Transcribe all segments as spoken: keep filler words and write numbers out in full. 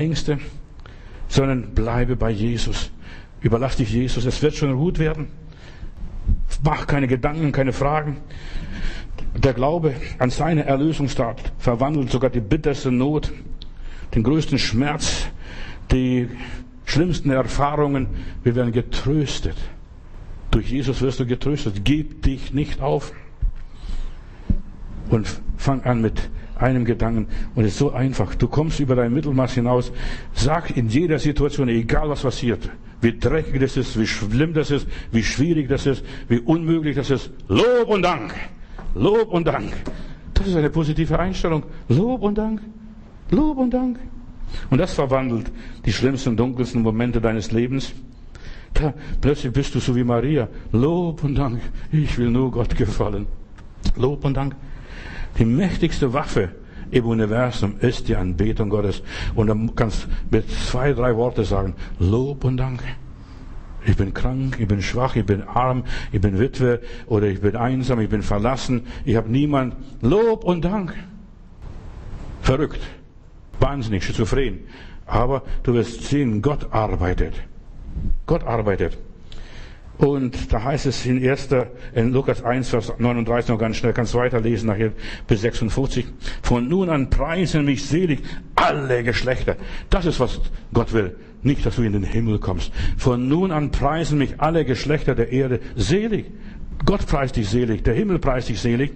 Ängste, sondern bleibe bei Jesus. Überlass dich Jesus, es wird schon gut werden. Mach keine Gedanken, keine Fragen. Der Glaube an seine Erlösungstat verwandelt sogar die bitterste Not, den größten Schmerz, die schlimmsten Erfahrungen. Wir werden getröstet. Durch Jesus wirst du getröstet. Gib dich nicht auf. Und fang an mit einem Gedanken. Und es ist so einfach. Du kommst über dein Mittelmaß hinaus. Sag in jeder Situation, egal was passiert, wie dreckig das ist, wie schlimm das ist, wie schwierig das ist, wie unmöglich das ist. Lob und Dank. Lob und Dank. Das ist eine positive Einstellung. Lob und Dank. Lob und Dank. Und das verwandelt die schlimmsten, dunkelsten Momente deines Lebens. Da plötzlich bist du so wie Maria. Lob und Dank. Ich will nur Gott gefallen. Lob und Dank. Die mächtigste Waffe im Universum ist die Anbetung Gottes. Und dann kannst du mit zwei, drei Worte sagen, Lob und Dank. Ich bin krank, ich bin schwach, ich bin arm, ich bin Witwe oder ich bin einsam, ich bin verlassen, ich habe niemand. Lob und Dank. Verrückt, wahnsinnig, schizophren. Aber du wirst sehen, Gott arbeitet. Gott arbeitet. Und da heißt es in erster in Lukas eins, Vers neununddreißig noch ganz schnell, kannst weiterlesen nachher bis sechsundfünfzig. Von nun an preisen mich selig alle Geschlechter. Das ist, was Gott will. Nicht, dass du in den Himmel kommst. Von nun an preisen mich alle Geschlechter der Erde selig. Gott preist dich selig, der Himmel preist dich selig.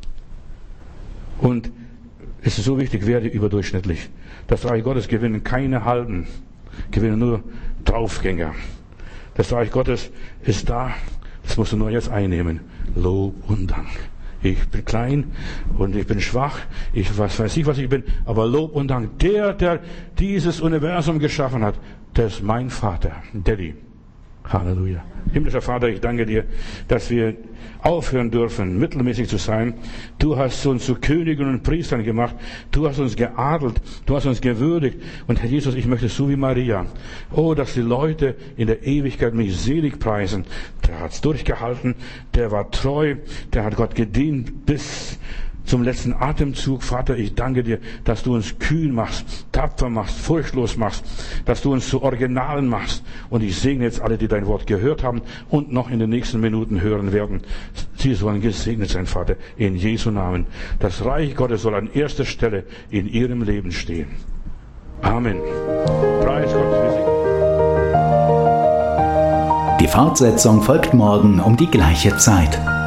Und es ist so wichtig, werde überdurchschnittlich. Das Reich Gottes gewinnen keine Halben, gewinnen nur Draufgänger. Das Reich Gottes ist da, das musst du nur jetzt einnehmen. Lob und Dank. Ich bin klein und ich bin schwach, ich weiß, weiß nicht, was ich bin, aber Lob und Dank. Der, der dieses Universum geschaffen hat, der ist mein Vater, Daddy. Halleluja. Himmlischer Vater, ich danke dir, dass wir aufhören dürfen, mittelmäßig zu sein. Du hast uns zu Königen und Priestern gemacht. Du hast uns geadelt. Du hast uns gewürdigt. Und Herr Jesus, ich möchte so wie Maria. Oh, dass die Leute in der Ewigkeit mich selig preisen. Der hat's durchgehalten. Der war treu. Der hat Gott gedient bis zum letzten Atemzug. Vater, ich danke dir, dass du uns kühn machst, tapfer machst, furchtlos machst, dass du uns zu Originalen machst. Und ich segne jetzt alle, die dein Wort gehört haben und noch in den nächsten Minuten hören werden. Sie sollen gesegnet sein, Vater, in Jesu Namen. Das Reich Gottes soll an erster Stelle in ihrem Leben stehen. Amen. Preis Gott. Die Fortsetzung folgt morgen um die gleiche Zeit.